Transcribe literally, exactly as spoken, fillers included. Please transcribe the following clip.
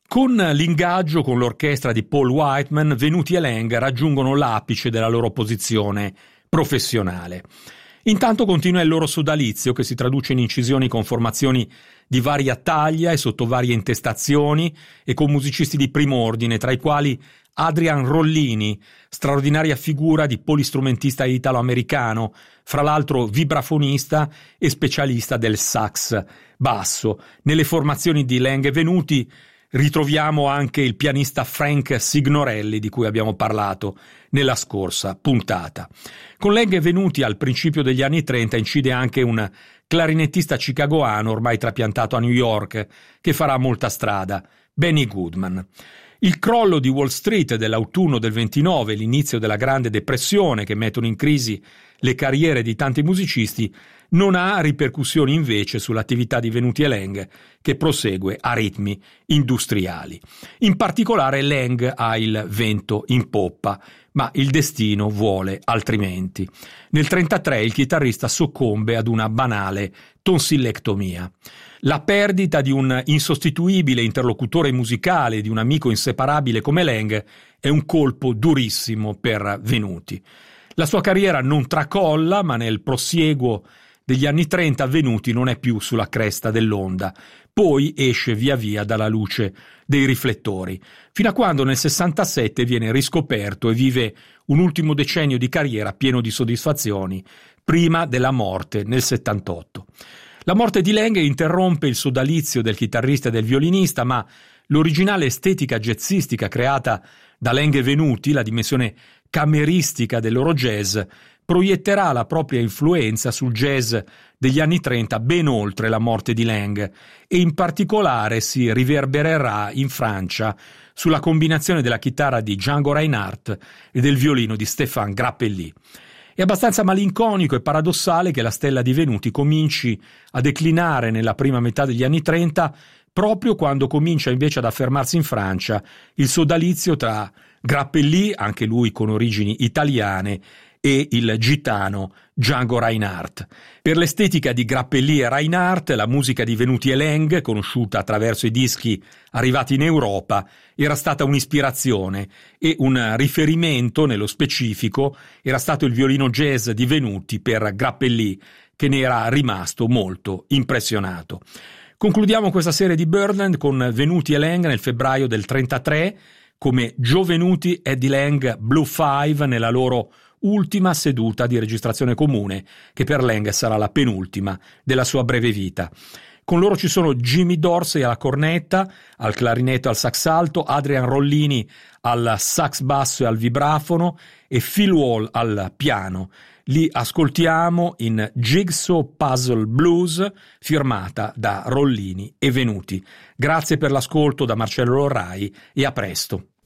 Con l'ingaggio con l'orchestra di Paul Whiteman, Venuti e Lang raggiungono l'apice della loro posizione professionale. Intanto continua il loro sodalizio, che si traduce in incisioni con formazioni di varia taglia e sotto varie intestazioni e con musicisti di primo ordine, tra i quali Adrian Rollini, straordinaria figura di polistrumentista italo-americano, fra l'altro vibrafonista e specialista del sax basso. Nelle formazioni di Lang e Venuti ritroviamo anche il pianista Frank Signorelli, di cui abbiamo parlato nella scorsa puntata. Con Lang e Venuti al principio degli anni trenta incide anche un clarinettista chicagoano ormai trapiantato a New York, che farà molta strada, Benny Goodman. Il crollo di Wall Street dell'autunno del ventinove, l'inizio della Grande Depressione che mettono in crisi le carriere di tanti musicisti, non ha ripercussioni invece sull'attività di Venuti e Lang, che prosegue a ritmi industriali. In particolare Lang ha il vento in poppa, ma il destino vuole altrimenti. Nel trentatré il chitarrista soccombe ad una banale tonsillectomia. La perdita di un insostituibile interlocutore musicale, di un amico inseparabile come Lang, è un colpo durissimo per Venuti. La sua carriera non tracolla, ma nel prosieguo degli anni trenta Venuti non è più sulla cresta dell'onda, poi esce via via dalla luce dei riflettori, fino a quando nel sessantasette viene riscoperto e vive un ultimo decennio di carriera pieno di soddisfazioni, prima della morte nel settantotto. La morte di Lang interrompe il sodalizio del chitarrista e del violinista, ma l'originale estetica jazzistica creata da Lang e Venuti, la dimensione cameristica del loro jazz, proietterà la propria influenza sul jazz degli anni trenta ben oltre la morte di Lang e in particolare si riverbererà in Francia sulla combinazione della chitarra di Django Reinhardt e del violino di Stéphane Grappelli. È abbastanza malinconico e paradossale che la stella di Venuti cominci a declinare nella prima metà degli anni trenta, proprio quando comincia invece ad affermarsi in Francia il sodalizio tra Grappelli, anche lui con origini italiane, e il gitano Django Reinhardt. Per l'estetica di Grappelli e Reinhardt, la musica di Venuti e Lang, conosciuta attraverso i dischi arrivati in Europa, era stata un'ispirazione e un riferimento nello specifico era stato il violino jazz di Venuti per Grappelli, che ne era rimasto molto impressionato. Concludiamo questa serie di Birdland con Venuti e Lang nel febbraio del trentatré, come Joe Venuti e Eddie Lang Blue Five nella loro ultima seduta di registrazione comune, che per Lang sarà la penultima della sua breve vita. Con loro ci sono Jimmy Dorsey alla cornetta, al clarinetto e al sax alto, Adrian Rollini al sax basso e al vibrafono e Phil Wall al piano. Li ascoltiamo in Jigsaw Puzzle Blues, firmata da Rollini e Venuti. Grazie per l'ascolto da Marcello Lorrai e a presto.